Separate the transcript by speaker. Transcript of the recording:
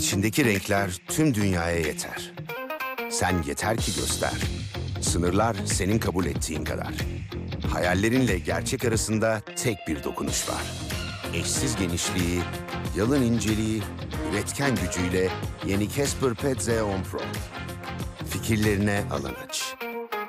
Speaker 1: İçindeki renkler tüm dünyaya yeter. Sen yeter ki göster. Sınırlar senin kabul ettiğin kadar. Hayallerinle gerçek arasında tek bir dokunuş var. Eşsiz genişliği, yalın inceliği, üretken gücüyle yeni Casper Pet Zeon Pro. Fikirlerine alınır.